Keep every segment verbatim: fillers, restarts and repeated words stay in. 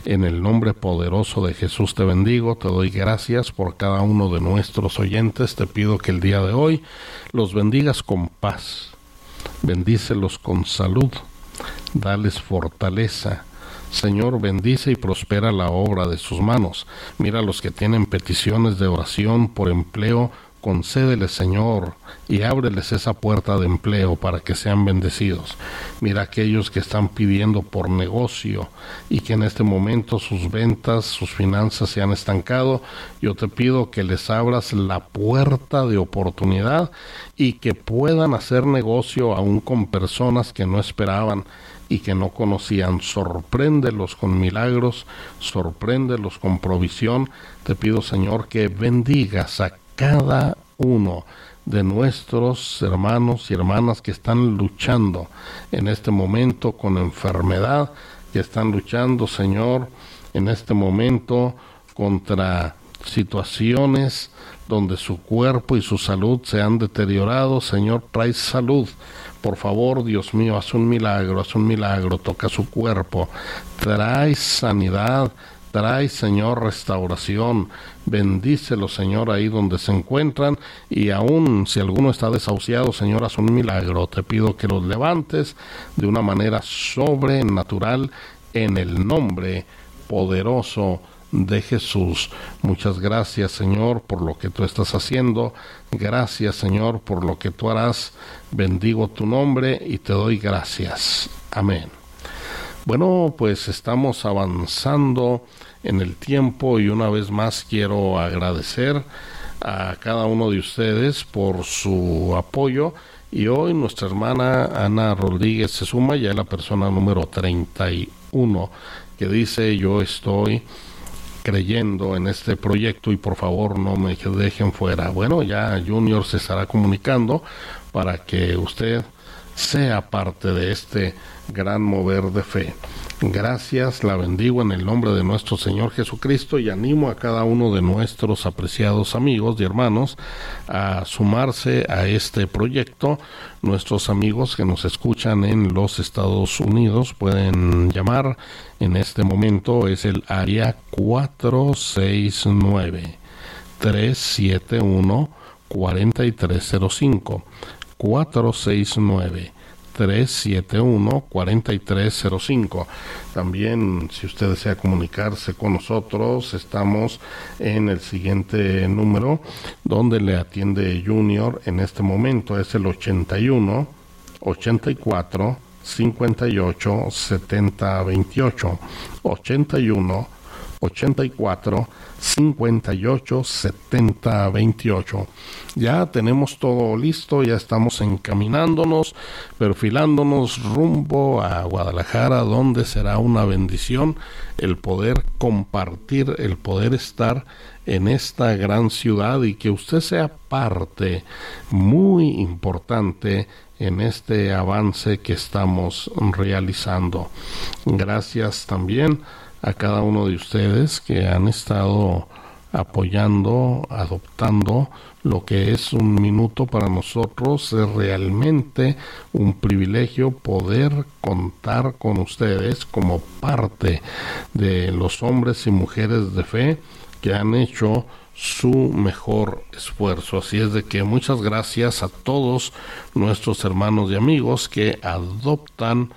En el nombre poderoso de Jesús te bendigo, te doy gracias por cada uno de nuestros oyentes. Te pido que el día de hoy los bendigas con paz, bendícelos con salud, dales fortaleza. Señor, bendice y prospera la obra de sus manos. Mira a los que tienen peticiones de oración por empleo, concédeles, Señor, y ábreles esa puerta de empleo para que sean bendecidos. Mira a aquellos que están pidiendo por negocio y que en este momento sus ventas, sus finanzas se han estancado. Yo te pido que les abras la puerta de oportunidad y que puedan hacer negocio aún con personas que no esperaban y que no conocían. Sorpréndelos con milagros, sorpréndelos con provisión. Te pido, Señor, que bendigas a cada uno de nuestros hermanos y hermanas que están luchando en este momento con enfermedad, que están luchando, Señor, en este momento contra situaciones donde su cuerpo y su salud se han deteriorado. Señor, trae salud. Por favor, Dios mío, haz un milagro, haz un milagro, toca su cuerpo, trae sanidad, trae, Señor, restauración. Bendícelo, Señor, ahí donde se encuentran, y aún si alguno está desahuciado, Señor, haz un milagro. Te pido que los levantes de una manera sobrenatural en el nombre poderoso de Jesús. Muchas gracias, Señor, por lo que tú estás haciendo. Gracias, Señor, por lo que tú harás. Bendigo tu nombre y te doy gracias. Amén. Bueno, pues estamos avanzando en el tiempo y una vez más quiero agradecer a cada uno de ustedes por su apoyo, y hoy nuestra hermana Ana Rodríguez se suma, ya es la persona número treinta y uno, que dice: yo estoy creyendo en este proyecto y por favor no me dejen fuera. Bueno, ya Junior se estará comunicando para que usted sea parte de este gran mover de fe. Gracias, la bendigo en el nombre de nuestro Señor Jesucristo y animo a cada uno de nuestros apreciados amigos y hermanos a sumarse a este proyecto. Nuestros amigos que nos escuchan en los Estados Unidos pueden llamar en este momento, es el área cuatro seis nueve, tres siete uno, cuatro tres cero cinco, cuatro seis nueve, tres siete uno, cuatro tres cero cinco. También, si usted desea comunicarse con nosotros, estamos en el siguiente número donde le atiende Junior en este momento, es el ochenta y uno, ochenta y cuatro, cincuenta y ocho, setenta veintiocho, ochenta y uno, ochenta y cuatro, cincuenta y ocho, setenta veintiocho. Ya tenemos todo listo, ya estamos encaminándonos, perfilándonos rumbo a Guadalajara, donde será una bendición el poder compartir, el poder estar en esta gran ciudad y que usted sea parte muy importante en este avance que estamos realizando. Gracias también a cada uno de ustedes que han estado apoyando, adoptando lo que es un minuto para nosotros. Es realmente un privilegio poder contar con ustedes como parte de los hombres y mujeres de fe que han hecho su mejor esfuerzo. Así es de que muchas gracias a todos nuestros hermanos y amigos que adoptan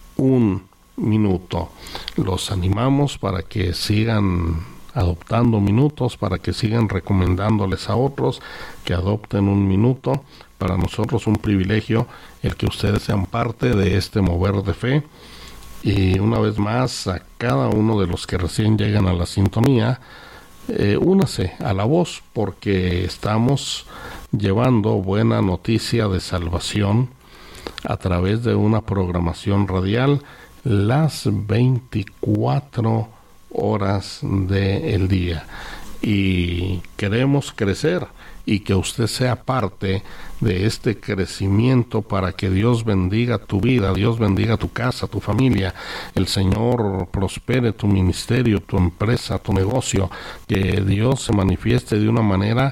un minuto. Los animamos para que sigan adoptando minutos, para que sigan recomendándoles a otros que adopten un minuto. Para nosotros un privilegio el que ustedes sean parte de este mover de fe. Y una vez más, a cada uno de los que recién llegan a la sintonía, eh, únase a la voz, porque estamos llevando buena noticia de salvación a través de una programación radial las veinticuatro horas del día, y queremos crecer y que usted sea parte de este crecimiento para que Dios bendiga tu vida, Dios bendiga tu casa, tu familia, el Señor prospere tu ministerio, tu empresa, tu negocio, que Dios se manifieste de una manera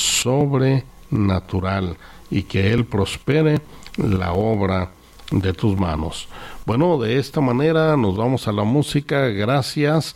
sobrenatural y que Él prospere la obra de tus manos. Bueno, de esta manera nos vamos a la música. Gracias